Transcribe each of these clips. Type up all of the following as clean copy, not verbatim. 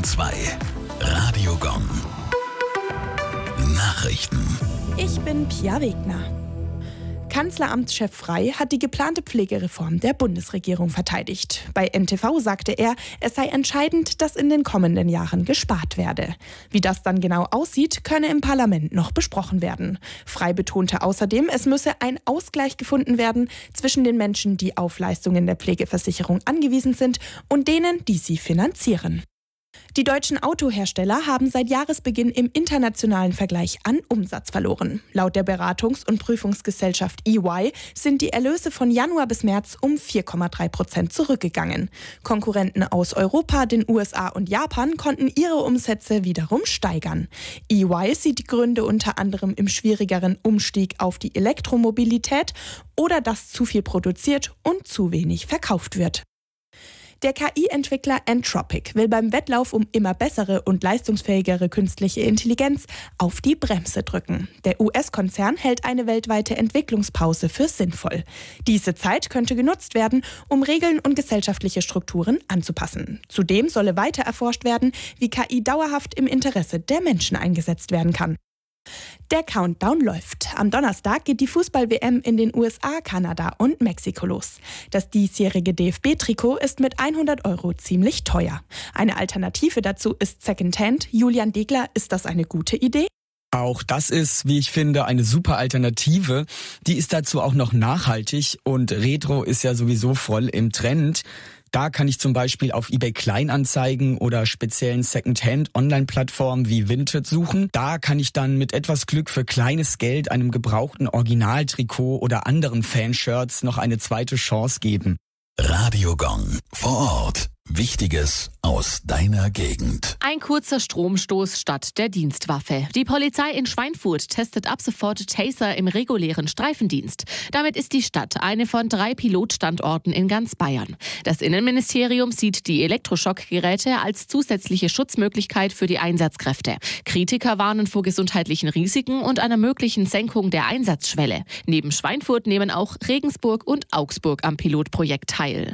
102 Radio Gong. Nachrichten. Ich bin Pia Wegner. Kanzleramtschef Frey hat die geplante Pflegereform der Bundesregierung verteidigt. Bei NTV sagte er, es sei entscheidend, dass in den kommenden Jahren gespart werde. Wie das dann genau aussieht, könne im Parlament noch besprochen werden. Frey betonte außerdem, es müsse ein Ausgleich gefunden werden zwischen den Menschen, die auf Leistungen der Pflegeversicherung angewiesen sind, und denen, die sie finanzieren. Die deutschen Autohersteller haben seit Jahresbeginn im internationalen Vergleich an Umsatz verloren. Laut der Beratungs- und Prüfungsgesellschaft EY sind die Erlöse von Januar bis März um 4,3% zurückgegangen. Konkurrenten aus Europa, den USA und Japan konnten ihre Umsätze wiederum steigern. EY sieht die Gründe unter anderem im schwierigeren Umstieg auf die Elektromobilität oder dass zu viel produziert und zu wenig verkauft wird. Der KI-Entwickler Anthropic will beim Wettlauf um immer bessere und leistungsfähigere künstliche Intelligenz auf die Bremse drücken. Der US-Konzern hält eine weltweite Entwicklungspause für sinnvoll. Diese Zeit könnte genutzt werden, um Regeln und gesellschaftliche Strukturen anzupassen. Zudem solle weiter erforscht werden, wie KI dauerhaft im Interesse der Menschen eingesetzt werden kann. Der Countdown läuft. Am Donnerstag geht die Fußball-WM in den USA, Kanada und Mexiko los. Das diesjährige DFB-Trikot ist mit 100 € ziemlich teuer. Eine Alternative dazu ist Secondhand. Julian Degler, ist das eine gute Idee? Auch das ist, wie ich finde, eine super Alternative. Die ist dazu auch noch nachhaltig und Retro ist ja sowieso voll im Trend. Da kann ich zum Beispiel auf eBay Kleinanzeigen oder speziellen Secondhand-Online-Plattformen wie Vinted suchen. Da kann ich dann mit etwas Glück für kleines Geld einem gebrauchten Originaltrikot oder anderen Fanshirts noch eine zweite Chance geben. Radio Gong. Vor Ort. Wichtiges aus deiner Gegend. Ein kurzer Stromstoß statt der Dienstwaffe. Die Polizei in Schweinfurt testet ab sofort Taser im regulären Streifendienst. Damit ist die Stadt eine von 3 Pilotstandorten in ganz Bayern. Das Innenministerium sieht die Elektroschockgeräte als zusätzliche Schutzmöglichkeit für die Einsatzkräfte. Kritiker warnen vor gesundheitlichen Risiken und einer möglichen Senkung der Einsatzschwelle. Neben Schweinfurt nehmen auch Regensburg und Augsburg am Pilotprojekt teil.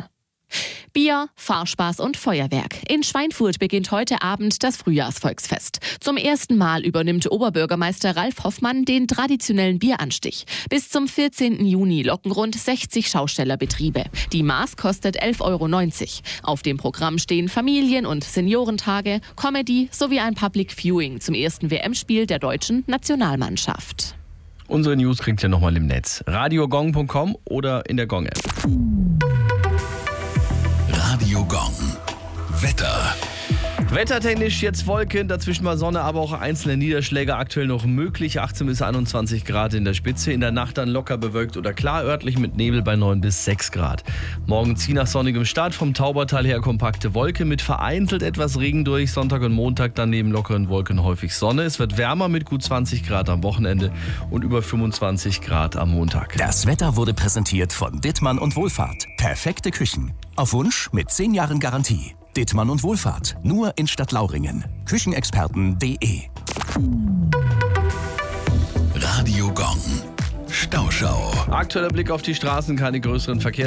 Bier, Fahrspaß und Feuerwerk. In Schweinfurt beginnt heute Abend das Frühjahrsvolksfest. Zum ersten Mal übernimmt Oberbürgermeister Ralf Hoffmann den traditionellen Bieranstich. Bis zum 14. Juni locken rund 60 Schaustellerbetriebe. Die Maß kostet 11,90 €. Auf dem Programm stehen Familien- und Seniorentage, Comedy sowie ein Public Viewing zum ersten WM-Spiel der deutschen Nationalmannschaft. Unsere News kriegt ihr nochmal im Netz. radiogong.com oder in der Gong-App. Radio Gong. Wetter. Wettertechnisch jetzt Wolken, dazwischen mal Sonne, aber auch einzelne Niederschläge aktuell noch möglich. 18 bis 21 Grad in der Spitze. In der Nacht dann locker bewölkt oder klar, örtlich mit Nebel bei 9 bis 6 Grad. Morgen zieh nach sonnigem Start vom Taubertal her kompakte Wolke mit vereinzelt etwas Regen durch. Sonntag und Montag dann neben lockeren Wolken häufig Sonne. Es wird wärmer mit gut 20 Grad am Wochenende und über 25 Grad am Montag. Das Wetter wurde präsentiert von Dittmann und Wohlfahrt. Perfekte Küchen. Auf Wunsch mit 10 Jahren Garantie. Dittmann und Wohlfahrt. Nur in Stadtlauringen. Küchenexperten.de. Radio Gong. Stauschau. Aktueller Blick auf die Straßen, keine größeren